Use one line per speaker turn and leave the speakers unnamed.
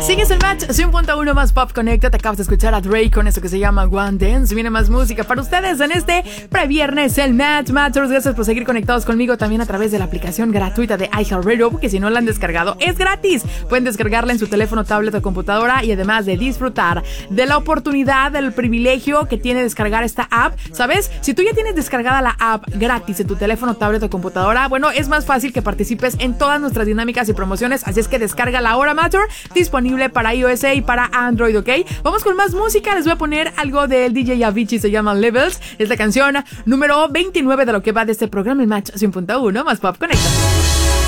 Sigues el Match 100.1 más Pop Connecta. Te acabas de escuchar a Drake con esto que se llama One Dance. Viene más música para ustedes en este previernes, el Match Matters. Gracias por seguir conectados conmigo también a través de la aplicación gratuita de iHeartRadio, porque si no la han descargado, es gratis. Pueden descargarla en su teléfono, tablet o computadora, y además de disfrutar de la oportunidad, del privilegio que tiene descargar esta app. ¿Sabes? Si tú ya tienes descargada la app gratis en tu teléfono, tablet o computadora, bueno, es más fácil que participes en todas nuestras dinámicas y promociones. Así es que descarga la Hora Matter, disponible para iOS y para Android, ¿ok? Vamos con más música. Les voy a poner algo del DJ Avicii, se llama Levels. Es la canción número 29 de lo que va de este programa, el Match 100.1 más Pop Connecta.